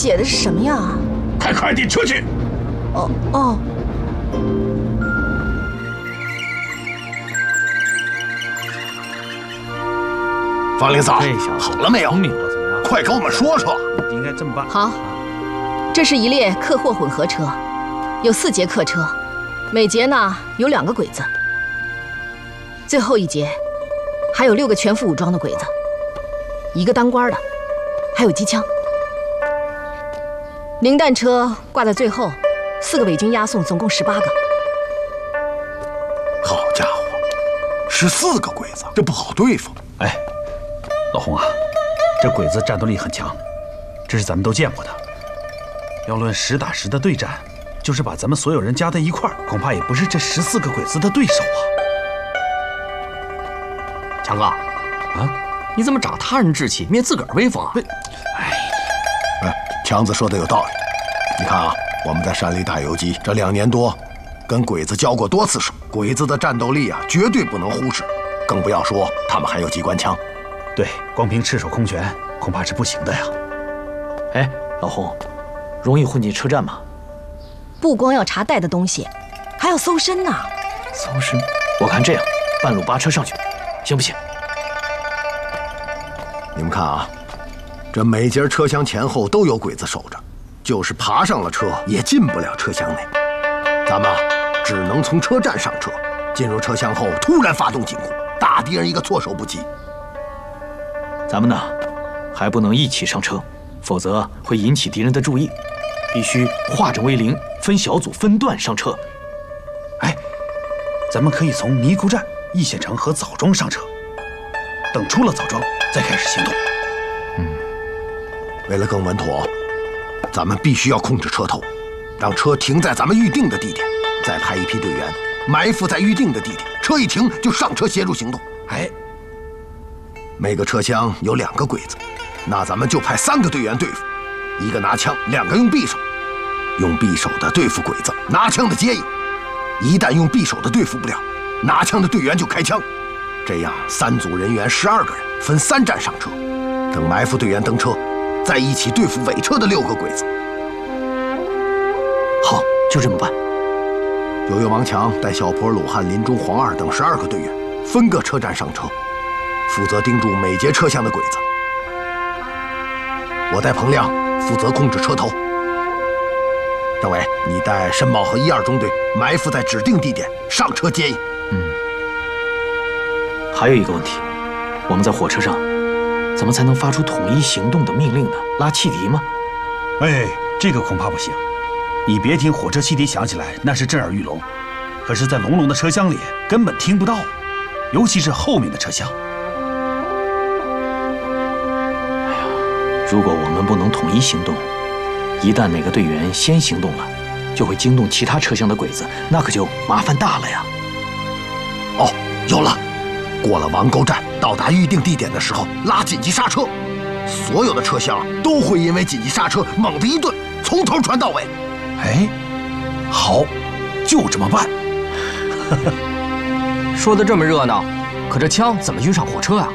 写的是什么呀？ 快快点出去！ 哦。 方领嫂，好了没有？快跟我们说说。 应该这么办。 好，这是一列客货混合车，有4节客车，每节呢有2个鬼子。最后一节还有6个全副武装的鬼子，1个当官的，还有机枪。零弹车挂在最后，4个伪军押送，总共18个。 好家伙，14个鬼子，这不好对付。 哎，老洪啊，这鬼子战斗力很强，这是咱们都见过的。要论实打实的对战，就是把咱们所有人加在一块儿，恐怕也不是这14个鬼子的对手啊。 强哥，你怎么长他人志气，灭自个儿威风啊？ 强子说的有道理。你看啊，我们在山里打游击这2年多，跟鬼子交过多次手，鬼子的战斗力啊，绝对不能忽视，更不要说他们还有机关枪。 对，光凭赤手空拳恐怕是不行的呀。 哎，老洪，容易混进车站吗？ 不光要查带的东西，还要搜身呢。 搜身？我看这样，半路扒车上去，行不行？ 你们看啊，这每节车厢前后都有鬼子守着，就是爬上了车也进不了车厢内。咱们只能从车站上车，进入车厢后突然发动进攻，打敌人一个措手不及。 咱们呢，还不能一起上车，否则会引起敌人的注意。必须化整为零，分小组分段上车。 哎，咱们可以从尼姑站、易县城和枣庄上车，等出了枣庄再开始行动。 为了更稳妥，咱们必须要控制车头，让车停在咱们预定的地点，再派一批队员埋伏在预定的地点，车一停就上车协助行动。 哎， 每个车厢有2个鬼子，那咱们就派3个队员对付，1个拿枪，2个用匕首，用匕首的对付鬼子，拿枪的接应。一旦用匕首的对付不了，拿枪的队员就开枪。这样3组人员12个人，分3站上车，等埋伏队员登车，再一起对付尾车的6个鬼子。 好，就这么办。 有岳王强带小坡、鲁汉、林中、黄二等12个队员，分个车站上车，负责盯住每节车厢的鬼子。我带彭亮负责控制车头。政委，你带申茂和1、2中队埋伏在指定地点，上车接应。 还有一个问题，我们在火车上怎么才能发出统一行动的命令呢？拉汽笛吗？ 哎，这个恐怕不行。你别听火车汽笛响起来，那是震耳欲聋，可是，在隆隆的车厢里根本听不到，尤其是后面的车厢。 如果我们不能统一行动，一旦哪个队员先行动了，就会惊动其他车厢的鬼子，那可就麻烦大了呀。 哦，有了！过了王沟站，到达预定地点的时候，拉紧急刹车，所有的车厢都会因为紧急刹车猛地一顿，从头传到尾。 哎，好，就这么办。 说的这么热闹，可这枪怎么运上火车啊？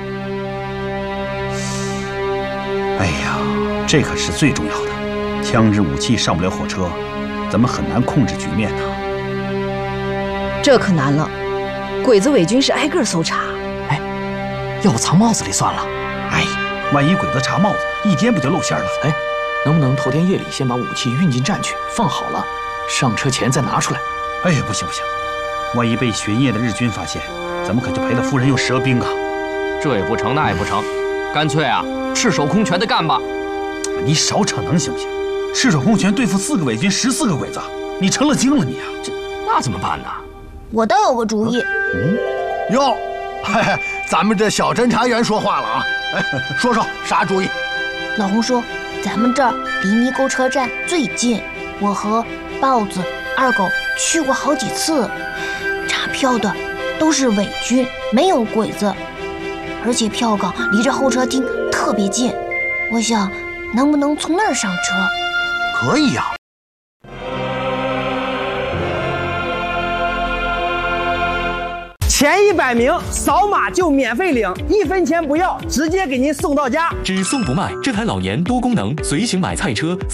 哎呀，这可是最重要的，枪支武器上不了火车，咱们很难控制局面呐。 这可难了，鬼子伪军是挨个搜查。 哎，要不藏帽子里算了？ 哎，万一鬼子查帽子，一颠不就露馅了？ 哎，能不能头天夜里先把武器运进站去，放好了，上车前再拿出来？ 哎呀，不行不行，万一被巡夜的日军发现，咱们可就赔了夫人又折兵啊！ 这也不成，那也不成，干脆啊，赤手空拳的干吧！ 你少扯能行不行？赤手空拳对付4个伪军14个鬼子，你成了精了你啊！ 那怎么办呢？ 我倒有个主意。 哟，嘿嘿，咱们这小侦查员说话了啊！哎，说说啥主意？ 老洪说，咱们这儿离尼沟车站最近，我和豹子、二狗去过好几次，查票的都是伪军，没有鬼子，而且票岗离着候车厅特别近。我想，能不能从那儿上车？ 可以呀。 前100名扫码就免费领，1分钱不要，直接给您送到家。 只送不卖，这台老年多功能随行买菜车